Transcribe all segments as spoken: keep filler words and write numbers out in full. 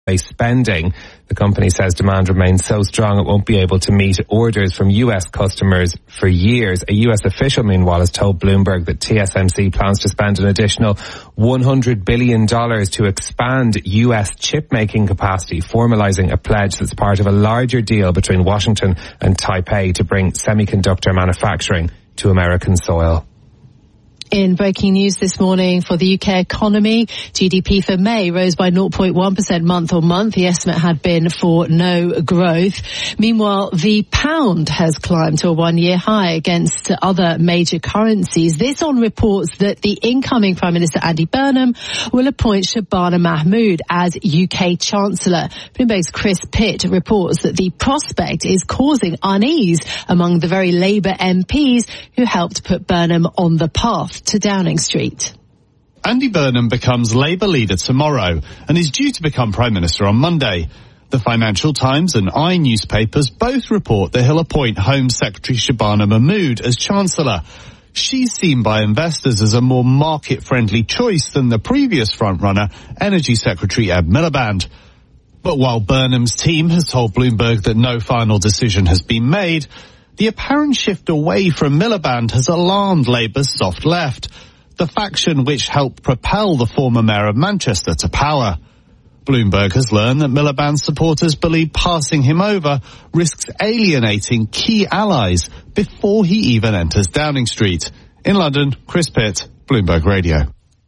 spending. The company says demand remains so strong it won't be able to meet orders from U S customers for years. A U S official, meanwhile, has told Bloomberg that T S M C plans to spend an additional one hundred billion dollars to expand U S chip-making capacity, formalizing a pledge that's part of a larger deal between Washington and Taipei to bring semiconductor manufacturing to American soil. In breaking news this morning for the U K economy, G D P for May rose by zero point one percent month on month. The estimate had been for no growth. Meanwhile, the pound has climbed to a one-year high against other major currencies. This on reports that the incoming Prime Minister Andy Burnham will appoint Shabana Mahmood as U K Chancellor. Bloomberg's Chris Pitt reports that the prospect is causing unease among the very Labour M Ps who helped put Burnham on the path to Downing Street. Andy Burnham becomes Labour leader tomorrow and is due to become Prime Minister on Monday. The Financial Times and I newspapers both report that he'll appoint Home Secretary Shabana Mahmood as Chancellor. She's seen by investors as a more market-friendly choice than the previous frontrunner, Energy Secretary Ed Miliband. But while Burnham's team has told Bloomberg that no final decision has been made, the apparent shift away from Miliband has alarmed Labour's soft left, the faction which helped propel the former mayor of Manchester to power. Bloomberg has learned that Miliband's supporters believe passing him over risks alienating key allies before he even enters Downing Street. In London, Chris Pitt, Bloomberg Radio.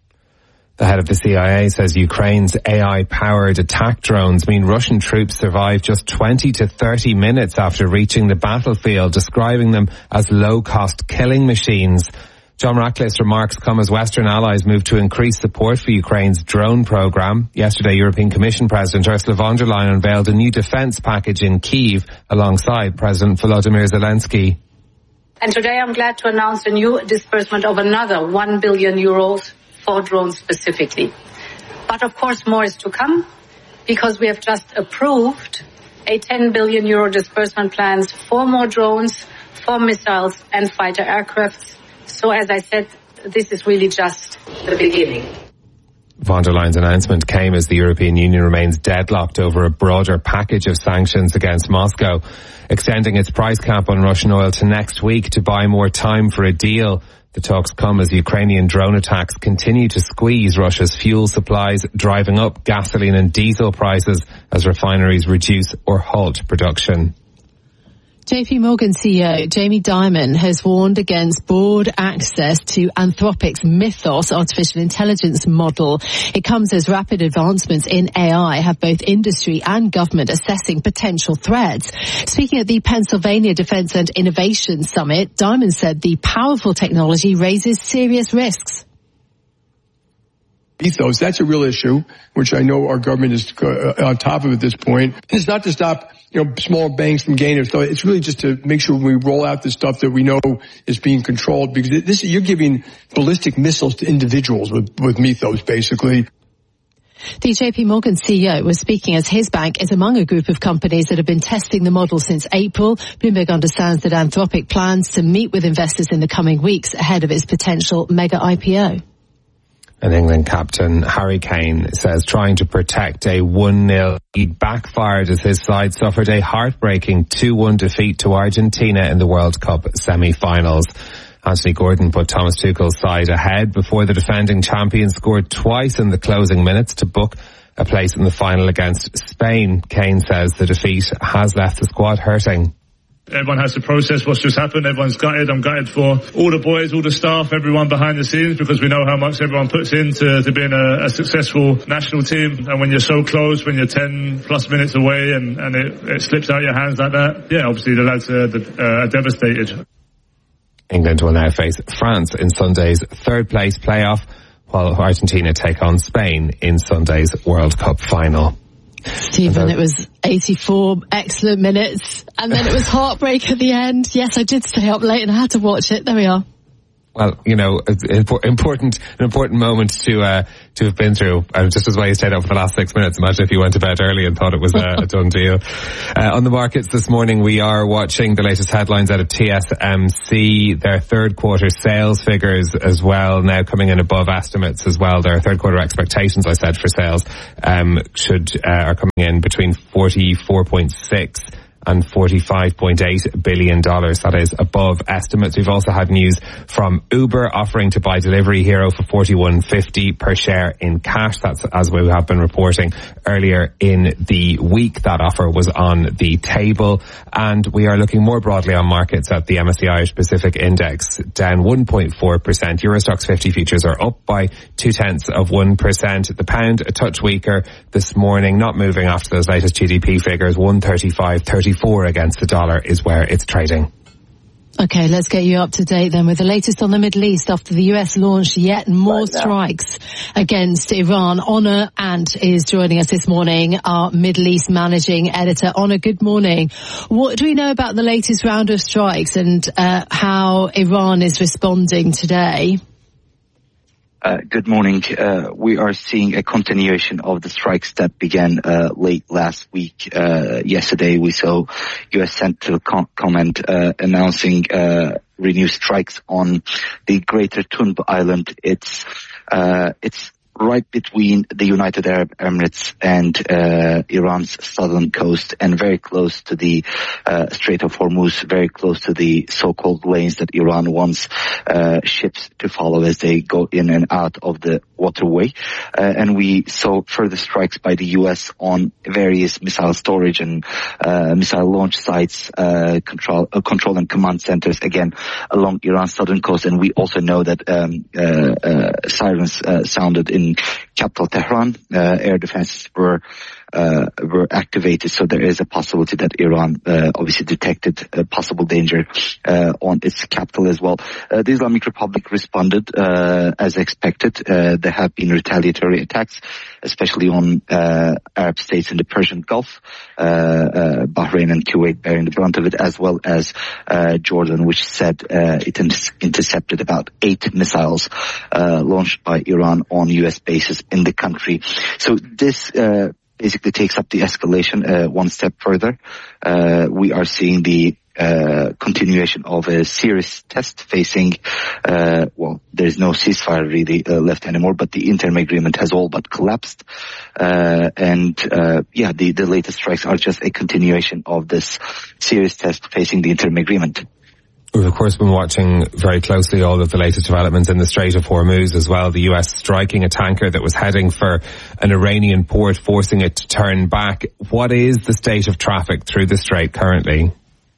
The head of the C I A says Ukraine's A I-powered attack drones mean Russian troops survived just twenty to thirty minutes after reaching the battlefield, describing them as low-cost killing machines. John Ratcliffe's remarks come as Western allies move to increase support for Ukraine's drone program. Yesterday, European Commission President Ursula von der Leyen unveiled a new defence package in Kyiv alongside President Volodymyr Zelensky. And today I'm glad to announce a new disbursement of another one billion euros for drones specifically. But of course more is to come, because we have just approved a ten billion euro disbursement plans for more drones, for missiles and fighter aircrafts. So as I said, this is really just the beginning. Von der Leyen's announcement came as the European Union remains deadlocked over a broader package of sanctions against Moscow, extending its price cap on Russian oil to next week to buy more time for a deal. The talks come as Ukrainian drone attacks continue to squeeze Russia's fuel supplies, driving up gasoline and diesel prices as refineries reduce or halt production. J P Morgan C E O Jamie Dimon has warned against broad access to Anthropic's Mythos artificial intelligence model. It comes as rapid advancements in A I have both industry and government assessing potential threats. Speaking at the Pennsylvania Defense and Innovation Summit, Dimon said the powerful technology raises serious risks. Ethos, that's a real issue, which I know our government is uh, on top of at this point. It's not to stop, you know, small banks from gaining. So it's really just to make sure we roll out the stuff that we know is being controlled, because this you're giving ballistic missiles to individuals with, with Mythos, basically. The J P Morgan C E O was speaking as his bank is among a group of companies that have been testing the model since April. Bloomberg understands that Anthropic plans to meet with investors in the coming weeks ahead of its potential mega I P O. And England captain Harry Kane says trying to protect a one nil lead backfired as his side suffered a heartbreaking two one defeat to Argentina in the World Cup semi-finals. Anthony Gordon put Thomas Tuchel's side ahead before the defending champions scored twice in the closing minutes to book a place in the final against Spain. Kane says the defeat has left the squad hurting. Everyone has to process what's just happened. Everyone's gutted. I'm gutted for all the boys, all the staff, everyone behind the scenes, because we know how much everyone puts into to being a, a successful national team. And when you're so close, when you're ten plus minutes away and, and it, it slips out your hands like that, yeah, obviously the lads are, uh, are devastated. England will now face France in Sunday's third place playoff, while Argentina take on Spain in Sunday's World Cup final. Stephen, it was eighty-four excellent minutes, and then it was heartbreak at the end. Yes, I did stay up late and I had to watch it. There we are. Well, you know, it's important, an important moment to uh, to have been through. Uh, just as well you stayed up for the last six minutes. Imagine if you went to bed early and thought it was uh, a done deal. Uh, on the markets this morning, we are watching the latest headlines out of T S M C. Their third quarter sales figures as well, now coming in above estimates as well. Their third quarter expectations, I said, for sales um, should uh, are coming in between forty-four point six and forty-five point eight billion dollars. That is above estimates. We've also had news from Uber offering to buy Delivery Hero for forty-one fifty per share in cash. That's as we have been reporting earlier in the week. That offer was on the table. And we are looking more broadly on markets at the M S C I Irish Pacific Index, down one point four percent. Eurostoxx fifty futures are up by two tenths of one percent. The pound a touch weaker this morning, not moving after those latest G D P figures. one thirty-five thirty-four against the dollar is where it's trading. Okay, let's get you up to date then with the latest on the Middle East after the U S launched yet more right strikes against Iran. Honor Ant is joining us this morning, our Middle East managing editor. Honor, good morning. What do we know about the latest round of strikes and uh, how Iran is responding today? Uh, good morning. Uh, we are seeing a continuation of the strikes that began uh, late last week. Uh, yesterday we saw U S Central Com- Command uh, announcing uh, renewed strikes on the Greater Tunb Island. It's uh, it's right between the United Arab Emirates and uh, Iran's southern coast, and very close to the uh, Strait of Hormuz, very close to the so-called lanes that Iran wants uh, ships to follow as they go in and out of the waterway. Uh, and we saw further strikes by the U S on various missile storage and uh, missile launch sites, uh, control, uh, control and command centers, again, along Iran's southern coast. And we also know that um, uh, uh, sirens uh, sounded in In capital Tehran. Uh, air defenses were uh, were activated, so there is a possibility that Iran uh, obviously detected a possible danger uh, on its capital as well. Uh, the Islamic Republic responded uh, as expected. Uh, there have been retaliatory attacks, especially on uh, Arab states in the Persian Gulf, uh, uh, Bahrain and Kuwait bearing the brunt of it, as well as uh, Jordan, which said uh, it in- intercepted about eight missiles uh, launched by Iran on U S bases in the country. So this uh, basically takes up the escalation uh, one step further. Uh, we are seeing the uh, continuation of a serious test facing, uh, well, there's no ceasefire really uh, left anymore, but the interim agreement has all but collapsed. Uh, and, uh, yeah, the, the latest strikes are just a continuation of this serious test facing the interim agreement. We've, of course, been watching very closely all of the latest developments in the Strait of Hormuz as well. The U S striking a tanker that was heading for an Iranian port, forcing it to turn back. What is the state of traffic through the Strait currently?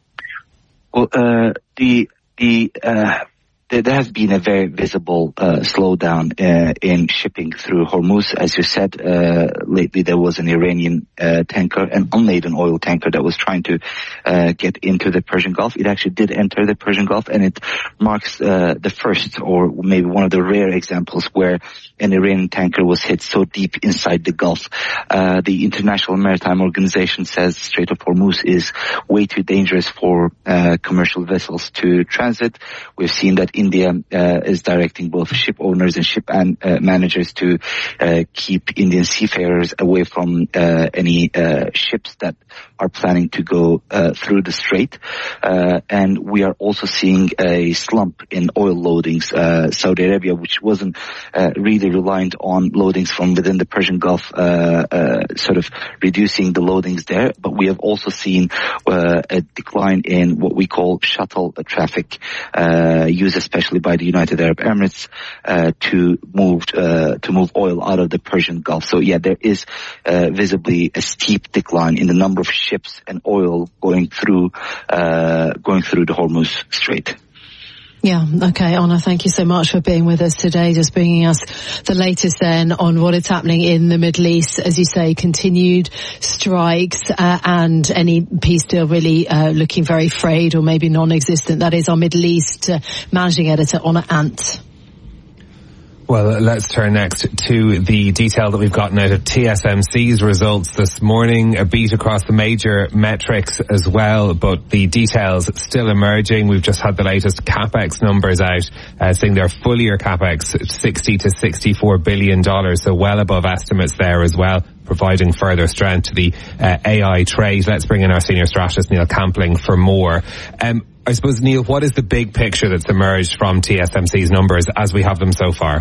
Well, uh, the, the, uh, there has been a very visible uh, slowdown uh, in shipping through Hormuz. As you said, uh, lately there was an Iranian uh, tanker, an unladen oil tanker that was trying to uh, get into the Persian Gulf. It actually did enter the Persian Gulf, and it marks uh, the first, or maybe one of the rare examples where an Iranian tanker was hit so deep inside the Gulf. Uh, the International Maritime Organization says Strait of Hormuz is way too dangerous for uh, commercial vessels to transit. We've seen that India uh, is directing both ship owners and ship an, uh, managers to uh, keep Indian seafarers away from uh, any uh, ships that are planning to go uh, through the strait. Uh, and we are also seeing a slump in oil loadings. Uh, Saudi Arabia, which wasn't uh, really reliant on loadings from within the Persian Gulf, uh, uh, sort of reducing the loadings there. But we have also seen uh, a decline in what we call shuttle traffic, uh, used especially by the United Arab Emirates uh, to move uh, to move oil out of the Persian Gulf. So yeah, there is uh, visibly a steep decline in the number of ships and oil going through uh, going through the Hormuz Strait. Yeah, okay, Honor, thank you so much for being with us today, just bringing us the latest then on what is happening in the Middle East. As you say, continued strikes uh, and any peace deal really uh, looking very frayed or maybe non-existent. That is our Middle East uh, managing editor, Honor Ant. Well, let's turn next to the detail that we've gotten out of T S M C's results this morning. A beat across the major metrics as well, but the details still emerging. We've just had the latest CapEx numbers out, uh, saying their full year CapEx sixty to sixty-four billion dollars, so well above estimates there as well, providing further strength to the uh, A I trade. Let's bring in our senior strategist, Neil Campling, for more. Um, I suppose, Neil, what is the big picture that's emerged from T S M C's numbers as we have them so far?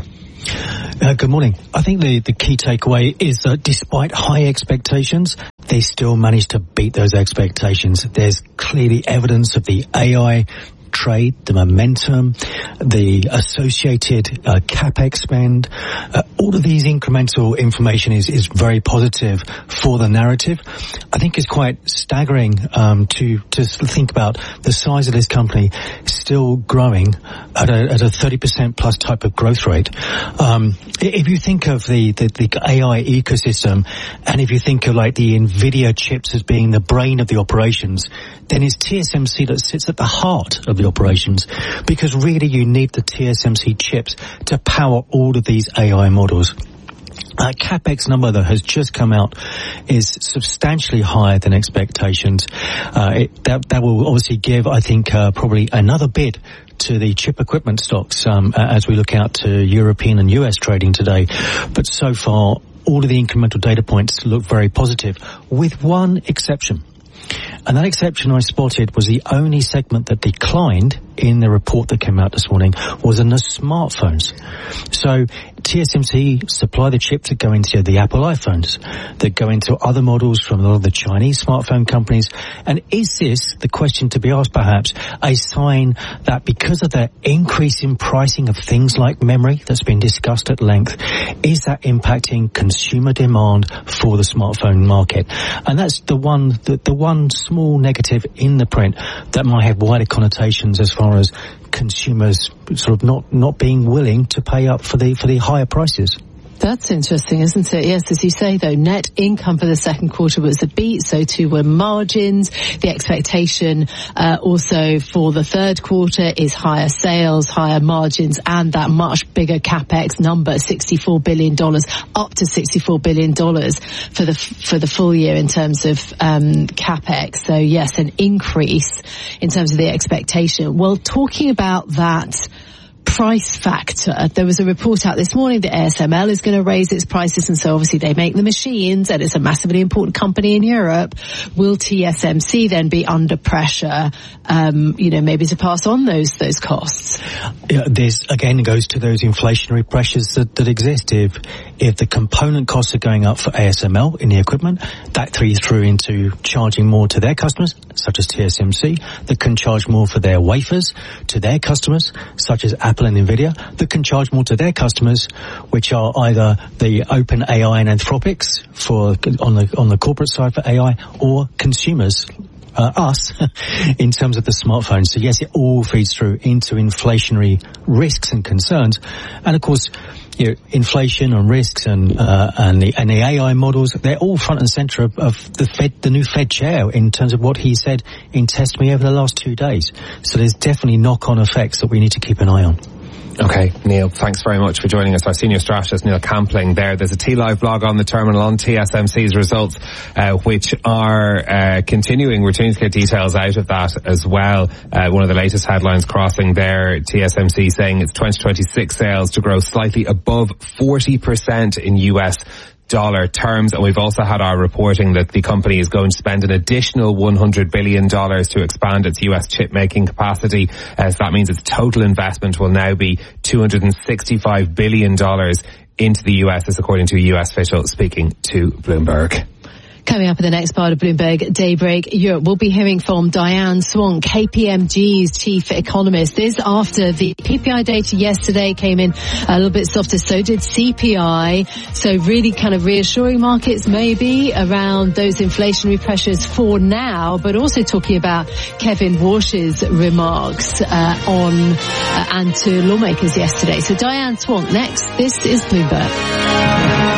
Uh, good morning. I think the, the key takeaway is that despite high expectations, they still managed to beat those expectations. There's clearly evidence of the A I trade, the momentum, the associated uh, CapEx spend. Uh, all of these incremental information is, is very positive for the narrative. I think it's quite staggering um, to to think about the size of this company still growing at a, at a thirty percent plus type of growth rate. Um, if you think of the, the, the A I ecosystem, and if you think of like the NVIDIA chips as being the brain of the operations, then it's T S M C that sits at the heart of the operations, because really you need the T S M C chips to power all of these A I models. Uh, CapEx number that has just come out is substantially higher than expectations. Uh, it, that, that will obviously give, I think, uh, probably another bid to the chip equipment stocks um, as we look out to European and U S trading today. But so far, all of the incremental data points look very positive, with one exception. And that exception I spotted was the only segment that declined in the report that came out this morning was in the smartphones. So T S M C supply the chips that go into the Apple iPhones, that go into other models from a lot of the Chinese smartphone companies. And is this, the question to be asked perhaps, a sign that because of the increase in pricing of things like memory that's been discussed at length, is that impacting consumer demand for the smartphone market? And that's the one, the, the one small negative in the print that might have wider connotations as far as consumers sort of not, not being willing to pay up for the, for the higher prices. That's interesting, isn't it? Yes, as you say, though, net income for the second quarter was a beat, so too were margins. The expectation uh, also for the third quarter is higher sales, higher margins, and that much bigger CapEx number, sixty-four billion dollars, up to sixty-four billion dollars for the for the full year in terms of um, CapEx. So, yes, an increase in terms of the expectation. Well, talking about that price factor, there was a report out this morning that A S M L is going to raise its prices, and so obviously they make the machines and it's a massively important company in Europe. Will T S M C then be under pressure, um, you know, maybe to pass on those those costs? Yeah, this again goes to those inflationary pressures that, that exist. If if the component costs are going up for A S M L in the equipment, that feeds through into charging more to their customers, such as T S M C, that can charge more for their wafers to their customers, such as Apple and NVIDIA, that can charge more to their customers, which are either the Open A I and Anthropics for on the on the corporate side for A I, or consumers, uh, us, in terms of the smartphones. So yes, it all feeds through into inflationary risks and concerns, and of course, you know, inflation and risks and uh, and the and the A I models, they're all front and center of, of the Fed, the new Fed chair, in terms of what he said in Testimony over the last two days. So there's definitely knock-on effects that we need to keep an eye on. Okay, Neil, thanks very much for joining us. Our senior strategist, Neil Campling, there. There's a T-Live blog on the terminal on T S M C's results, uh, which are uh, continuing. We're trying to get details out of that as well. Uh, one of the latest headlines crossing there, T S M C saying its twenty twenty-six sales to grow slightly above forty percent in U S dollar terms. And we've also had our reporting that the company is going to spend an additional one hundred billion dollars to expand its U S chip making capacity. Uh, so that means its total investment will now be two hundred sixty-five billion dollars into the U S, this according to a U S official speaking to Bloomberg. Coming up in the next part of Bloomberg Daybreak Europe, we'll be hearing from Diane Swonk, K P M G's chief economist. This after the P P I data yesterday came in a little bit softer, so did C P I. So really kind of reassuring markets maybe around those inflationary pressures for now, but also talking about Kevin Warsh's remarks uh, on uh, and to lawmakers yesterday. So Diane Swonk next. This is Bloomberg.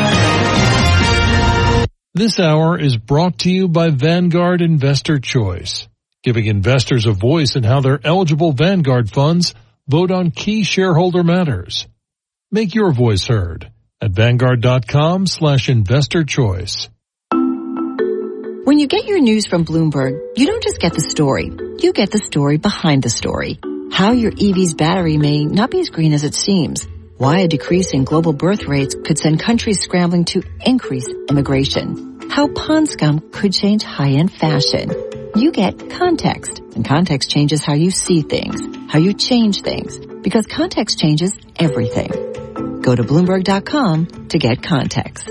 This hour is brought to you by Vanguard Investor Choice, giving investors a voice in how their eligible Vanguard funds vote on key shareholder matters. Make your voice heard at Vanguard.com slash investor choice. When you get your news from Bloomberg, you don't just get the story. You get the story behind the story. How your E V's battery may not be as green as it seems. Why a decrease in global birth rates could send countries scrambling to increase immigration. How pond scum could change high-end fashion. You get context, and context changes how you see things, how you change things, because context changes everything. Go to Bloomberg dot com to get context.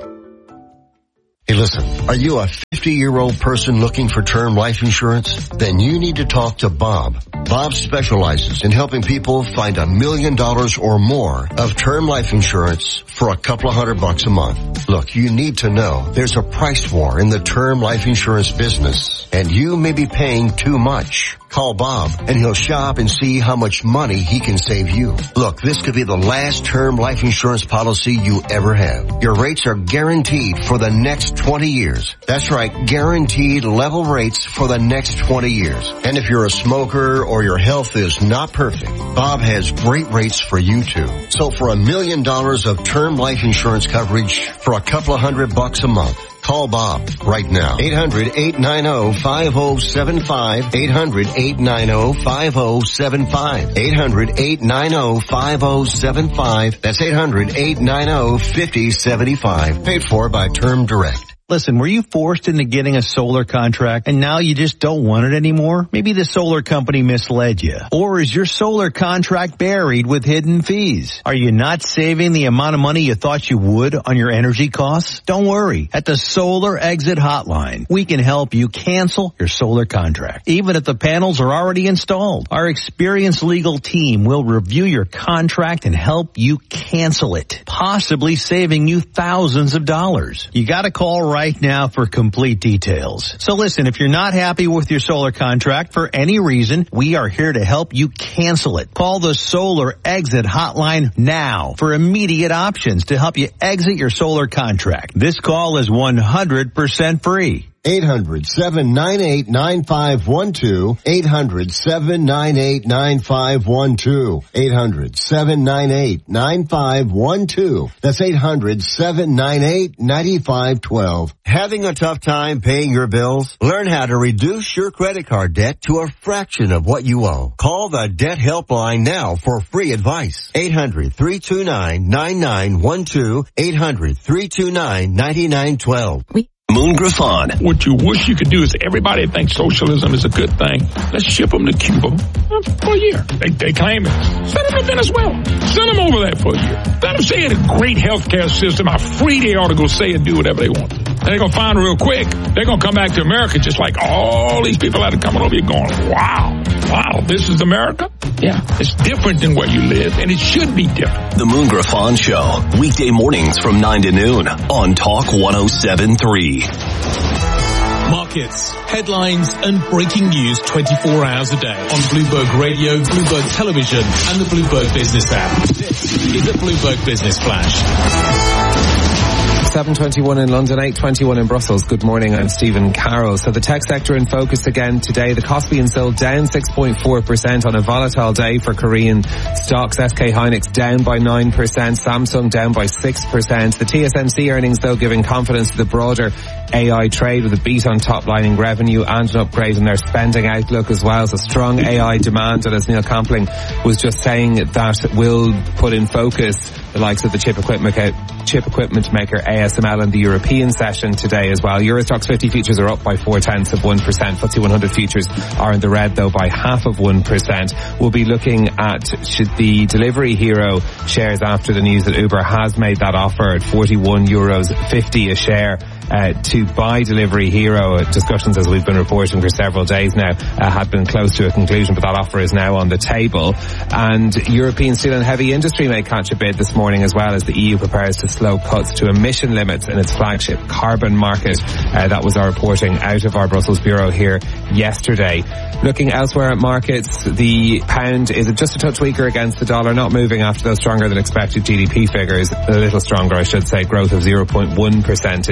Hey, listen, are you a fifty-year-old person looking for term life insurance? Then you need to talk to Bob. Bob specializes in helping people find a million dollars or more of term life insurance for a couple of hundred bucks a month. Look, you need to know there's a price war in the term life insurance business, and you may be paying too much. Call Bob, and he'll shop and see how much money he can save you. Look, this could be the last term life insurance policy you ever have. Your rates are guaranteed for the next twenty years. That's right, guaranteed level rates for the next twenty years. And if you're a smoker or your health is not perfect, Bob has great rates for you too. So for a million dollars of term life insurance coverage for a couple of hundred bucks a month, call Bob right now. eight hundred, eight nine zero, five zero seven five. eight hundred, eight nine zero, five zero seven five. eight hundred, eight nine zero, five zero seven five. That's eight hundred, eight nine zero, five zero seven five. Paid for by Term Direct. Listen, were you forced into getting a solar contract and now you just don't want it anymore? Maybe the solar company misled you. Or is your solar contract buried with hidden fees? Are you not saving the amount of money you thought you would on your energy costs? Don't worry. At the Solar Exit Hotline, we can help you cancel your solar contract, even if the panels are already installed. Our experienced legal team will review your contract and help you cancel it, possibly saving you thousands of dollars. You gotta call right now for complete details. So listen, if you're not happy with your solar contract for any reason, we are here to help you cancel it. Call the Solar Exit Hotline now for immediate options to help you exit your solar contract. This call is one hundred percent free. eight hundred, seven nine eight, nine five one two. eight hundred, seven nine eight, nine five one two. eight hundred, seven nine eight, nine five one two. That's eight hundred, seven nine eight, nine five one two. Having a tough time paying your bills? Learn how to reduce your credit card debt to a fraction of what you owe. Call the Debt Helpline now for free advice. eight hundred, three two nine, nine nine one two. eight hundred, three two nine, nine nine one two. Moon Griffon. What you wish you could do is everybody thinks socialism is a good thing. Let's ship them to Cuba for a year. They, they claim it. Send them to Venezuela. Send them over there for a year. Let them say it's a great healthcare system, how free they ought to go say and do whatever they want. And they're going to find real quick, they're going to come back to America just like all these people that are coming over here going, wow, wow, this is America? Yeah, it's different than where you live, and it should be different. The Moon Griffon Show, weekday mornings from nine to noon on Talk one oh seven point three. Markets, headlines and breaking news twenty-four hours a day on Bloomberg Radio, Bloomberg Television and the Bloomberg Business app. This is a Bloomberg Business Flash. seven twenty-one in London, eight twenty-one in Brussels. Good morning, I'm Stephen Carroll. So the tech sector in focus again today. The Kospi sold down six point four percent on a volatile day for Korean stocks. S K Hynix down by nine percent. Samsung down by six percent. The T S M C earnings though giving confidence to the broader A I trade with a beat on top lining revenue and an upgrade in their spending outlook as well. So strong A I demand, and as Neil Campling was just saying, that will put in focus the likes of the chip equipment chip equipment maker A S M L in the European session today as well. Eurostoxx fifty futures are up by four tenths of one percent. F T S E one hundred futures are in the red though by half of one percent. We'll be looking at should the Delivery Hero shares after the news that Uber has made that offer at forty-one euros fifty a share. Uh, to buy Delivery Hero. Discussions, as we've been reporting for several days now, uh, had been close to a conclusion, but that offer is now on the table. And European steel and heavy industry may catch a bid this morning as well, as the E U prepares to slow cuts to emission limits in its flagship carbon market. Uh, that was our reporting out of our Brussels bureau here yesterday. Looking elsewhere at markets, the pound is just a touch weaker against the dollar, not moving after those stronger than expected G D P figures. A little stronger, I should say, growth of zero point one percent in May. The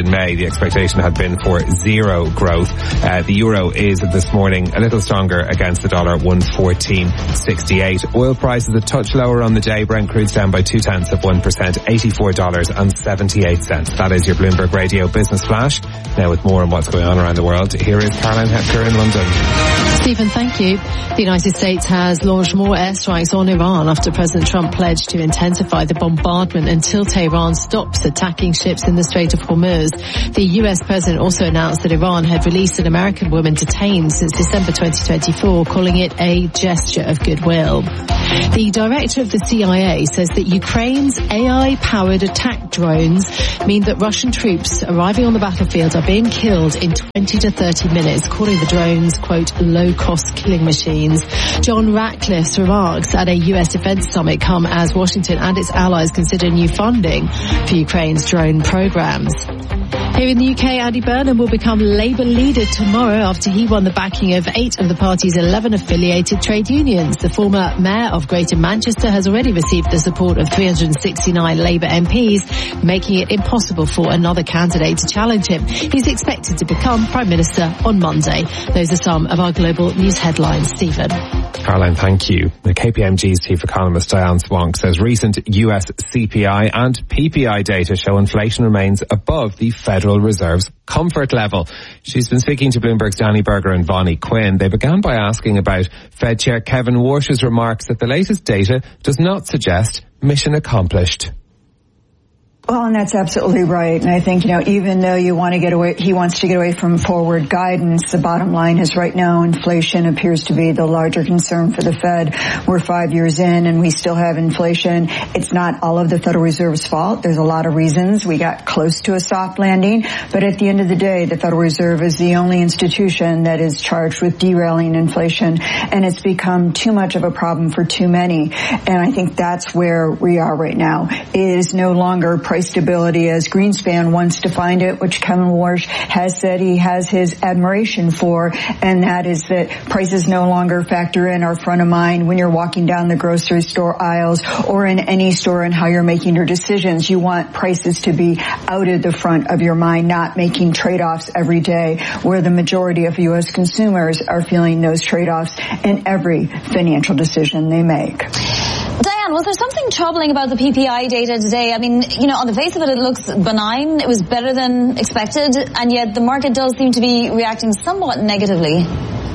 the expectation had been for zero growth. Uh, the euro is this morning a little stronger against the dollar, one fourteen sixty-eight. Oil prices a touch lower on the day. Brent crude's down by two tenths of one percent, eighty-four dollars and seventy-eight cents. That is your Bloomberg Radio Business Flash. Now with more on what's going on around the world, here is Caroline Hepker in London. Stephen, thank you. The United States has launched more airstrikes on Iran after President Trump pledged to intensify the bombardment until Tehran stops attacking ships in the Strait of Hormuz. The U S president also announced that Iran had released an American woman detained since December twenty twenty-four, calling it a gesture of goodwill. The director of the C I A says that Ukraine's A I-powered attack drones mean that Russian troops arriving on the battlefield are being killed in twenty to thirty minutes, calling the drones, quote, low-cost killing machines. John Ratcliffe's remarks at a U S defense summit come as Washington and its allies consider new funding for Ukraine's drone programs. Here in the U K, Andy Burnham will become Labour leader tomorrow after he won the backing of eight of the party's eleven affiliated trade unions. The former mayor of Greater Manchester has already received the support of three hundred sixty-nine Labour M Ps, making it impossible for another candidate to challenge him. He's expected to become Prime Minister on Monday. Those are some of our global news headlines. Stephen. Caroline, thank you. The K P M G's chief economist Diane Swank says recent U S C P I and P P I data show inflation remains above the Federal Reserve's comfort level. She's been speaking to Bloomberg's Danny Berger and Vonnie Quinn. They began by asking about Fed Chair Kevin Warsh's remarks that the latest data does not suggest mission accomplished. Well, and that's absolutely right. And I think, you know, even though you want to get away, he wants to get away from forward guidance, the bottom line is right now inflation appears to be the larger concern for the Fed. We're five years in and we still have inflation. It's not all of the Federal Reserve's fault. There's a lot of reasons. We got close to a soft landing. But at the end of the day, the Federal Reserve is the only institution that is charged with derailing inflation. And it's become too much of a problem for too many. And I think that's where we are right now. It is no longer price stability as Greenspan once defined it, which Kevin Warsh has said he has his admiration for, and that is that prices no longer factor in or front of mind when you're walking down the grocery store aisles or in any store and how you're making your decisions. You want prices to be out of the front of your mind, not making trade-offs every day, where the majority of U S consumers are feeling those trade-offs in every financial decision they make. Diane, was there something troubling about the P P I data today? I mean, you know, on the face of it, it looks benign. It was better than expected, and yet the market does seem to be reacting somewhat negatively.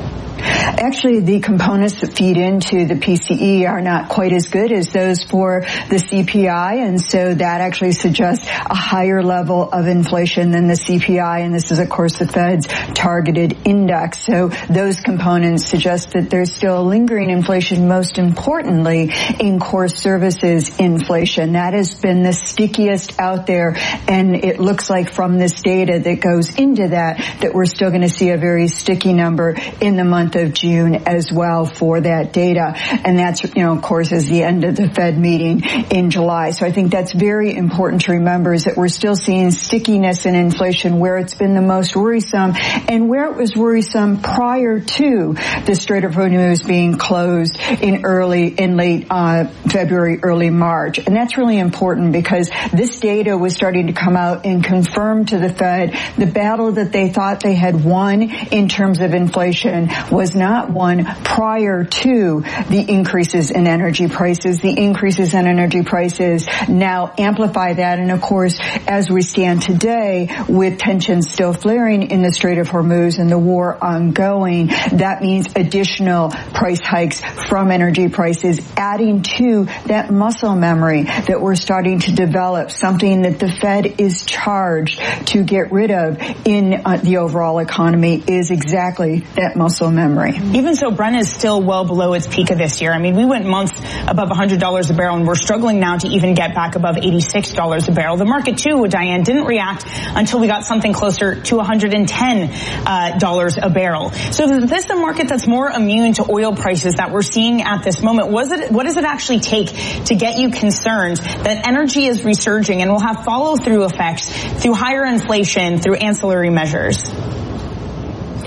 Actually, the components that feed into the P C E are not quite as good as those for the C P I, and so that actually suggests a higher level of inflation than the C P I, and this is, of course, the Fed's targeted index. So those components suggest that there's still lingering inflation, most importantly, in core services inflation. That has been the stickiest out there, and it looks like from this data that goes into that, that we're still going to see a very sticky number in the month of June as well for that data. And that's, you know, of course, is the end of the Fed meeting in July. So I think that's very important to remember, is that we're still seeing stickiness in inflation where it's been the most worrisome and where it was worrisome prior to the Strait of Hormuz being closed in early, in late uh, February, early March. And that's really important because this data was starting to come out and confirm to the Fed the battle that they thought they had won in terms of inflation was not won prior to the increases in energy prices. The increases in energy prices now amplify that. And of course, as we stand today with tensions still flaring in the Strait of Hormuz and the war ongoing, that means additional price hikes from energy prices, adding to that muscle memory that we're starting to develop, something that the Fed is charged to get rid of in uh, the overall economy is exactly that muscle memory. Even so, Brent is still well below its peak of this year. I mean, we went months above one hundred dollars a barrel, and we're struggling now to even get back above eighty-six dollars a barrel. The market, too, Diane, didn't react until we got something closer to one hundred ten dollars a barrel. So is this a market that's more immune to oil prices that we're seeing at this moment? Was it, what does it actually take to get you concerned that energy is resurging and will have follow-through effects through higher inflation, through ancillary measures?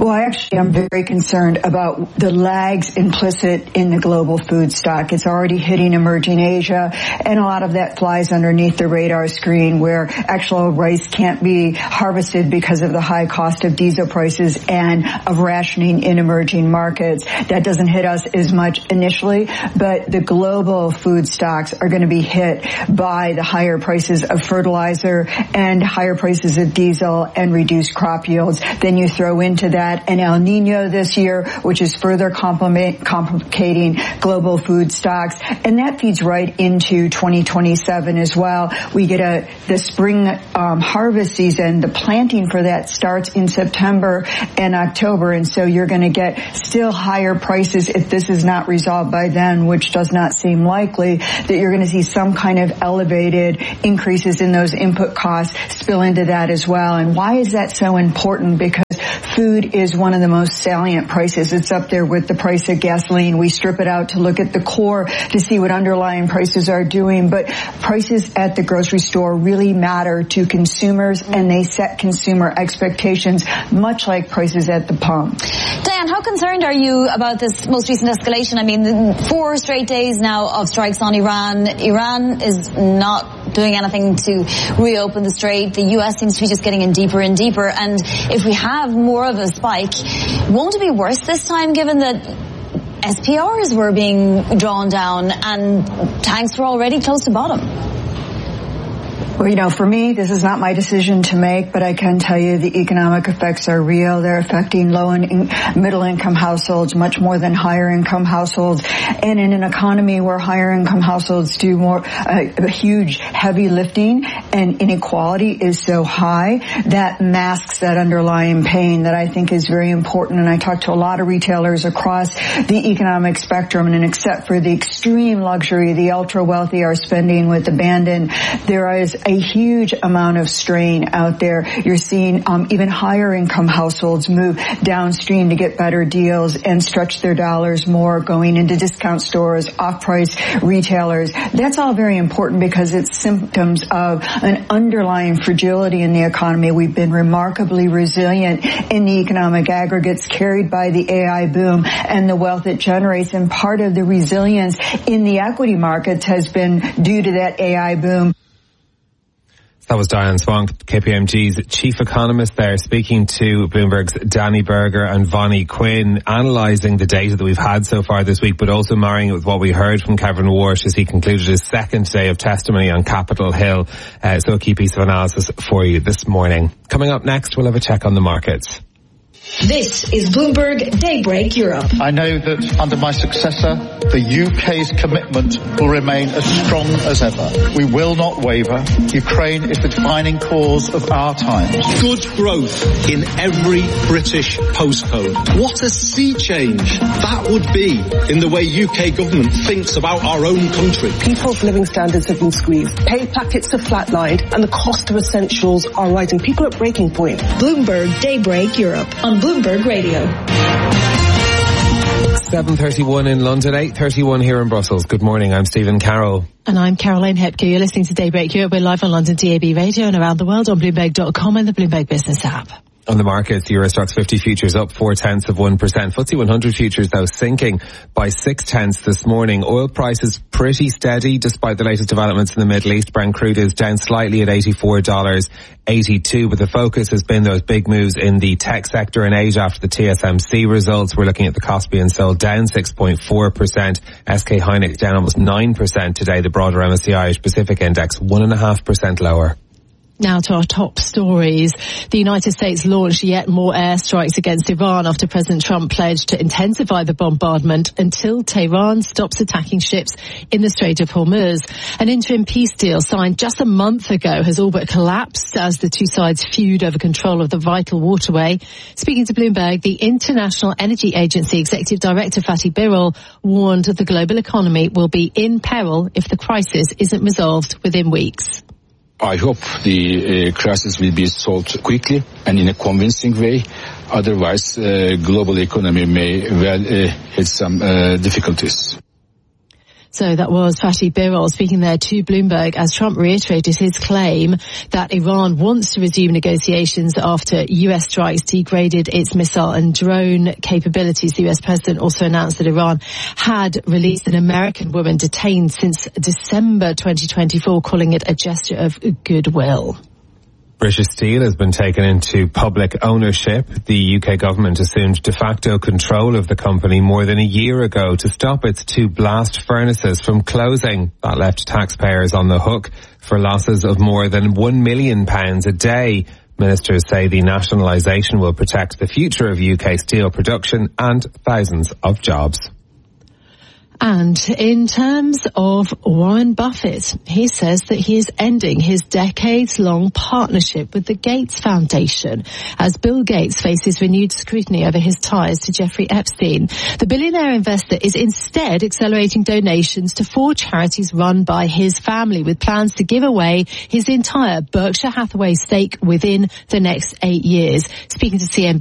Well, I actually am very concerned about the lags implicit in the global food stock. It's already hitting emerging Asia, and a lot of that flies underneath the radar screen where actual rice can't be harvested because of the high cost of diesel prices and of rationing in emerging markets. That doesn't hit us as much initially, but the global food stocks are going to be hit by the higher prices of fertilizer and higher prices of diesel and reduced crop yields. Then you throw into that an El Nino this year, which is further complicating global food stocks, and that feeds right into twenty twenty-seven as well. We get a the spring um, harvest season. The planting for that starts in September and October, and so you're going to get still higher prices if this is not resolved by then, which does not seem likely, that you're going to see some kind of elevated increases in those input costs spill into that as well. And why is that so important? Because food is one of the most salient prices. It's up there with the price of gasoline. We strip it out to look at the core to see what underlying prices are doing. But prices at the grocery store really matter to consumers, and they set consumer expectations, much like prices at the pump. Diane, how concerned are you about this most recent escalation? I mean, four straight days now of strikes on Iran. Iran is not doing anything to reopen the strait. The U S seems to be just getting in deeper and deeper. And if we have more of a spike, won't it be worse this time, given that S P Rs were being drawn down and tanks were already close to bottom? Well, you know, for me, this is not my decision to make, but I can tell you the economic effects are real. They're affecting low and middle-income households much more than higher-income households. And in an economy where higher-income households do more, uh, a huge heavy lifting, and inequality is so high, that masks that underlying pain that I think is very important. And I talk to a lot of retailers across the economic spectrum, and except for the extreme luxury the ultra-wealthy are spending with abandon, there is a huge amount of strain out there. You're seeing um, even higher income households move downstream to get better deals and stretch their dollars more, going into discount stores, off-price retailers. That's all very important because it's symptoms of an underlying fragility in the economy. We've been remarkably resilient in the economic aggregates carried by the A I boom and the wealth it generates, and part of the resilience in the equity markets has been due to that A I boom. That was Diane Swonk, K P M G's chief economist there, speaking to Bloomberg's Danny Berger and Vonnie Quinn, analysing the data that we've had so far this week, but also marrying it with what we heard from Kevin Warsh as he concluded his second day of testimony on Capitol Hill. Uh, so a key piece of analysis for you this morning. Coming up next, we'll have a check on the markets. This is Bloomberg Daybreak Europe. I know that under my successor, the U K's commitment will remain as strong as ever. We will not waver. Ukraine is the defining cause of our times. Good growth in every British postcode. What a sea change that would be in the way U K government thinks about our own country. People's living standards have been squeezed. Pay packets have flatlined, and the cost of essentials are rising. People at breaking point. Bloomberg Daybreak Europe on Bloomberg Radio. seven thirty-one in London, eight thirty-one here in Brussels. Good morning, I'm Stephen Carroll. And I'm Caroline Hepke. You're listening to Daybreak Europe. We're live on London D A B Radio and around the world on Bloomberg dot com and the Bloomberg Business app. On the markets, the Euro Stoxx fifty futures up four tenths of one percent. F T S E one hundred futures though sinking by six tenths this morning. Oil prices pretty steady despite the latest developments in the Middle East. Brent crude is down slightly at eighty-four dollars eighty-two, but the focus has been those big moves in the tech sector in Asia after the T S M C results. We're looking at the Kospi and Seoul down six point four percent. S K Hynix down almost nine percent today. The broader M S C I Irish Pacific Index one point five percent lower. Now to our top stories. The United States launched yet more airstrikes against Iran after President Trump pledged to intensify the bombardment until Tehran stops attacking ships in the Strait of Hormuz. An interim peace deal signed just a month ago has all but collapsed as the two sides feud over control of the vital waterway. Speaking to Bloomberg, the International Energy Agency Executive Director Fatih Birol warned that the global economy will be in peril if the crisis isn't resolved within weeks. I hope the uh, crisis will be solved quickly and in a convincing way. Otherwise, uh, global economy may well uh, hit some uh, difficulties. So that was Fatih Birol speaking there to Bloomberg as Trump reiterated his claim that Iran wants to resume negotiations after U S strikes degraded its missile and drone capabilities. The U S president also announced that Iran had released an American woman detained since December twenty twenty-four, calling it a gesture of goodwill. British Steel has been taken into public ownership. The U K government assumed de facto control of the company more than a year ago to stop its two blast furnaces from closing. That left taxpayers on the hook for losses of more than one million pounds a day. Ministers say the nationalisation will protect the future of U K steel production and thousands of jobs. And in terms of Warren Buffett, he says that he is ending his decades-long partnership with the Gates Foundation as Bill Gates faces renewed scrutiny over his ties to Jeffrey Epstein. The billionaire investor is instead accelerating donations to four charities run by his family, with plans to give away his entire Berkshire Hathaway stake within the next eight years. Speaking to C N B C,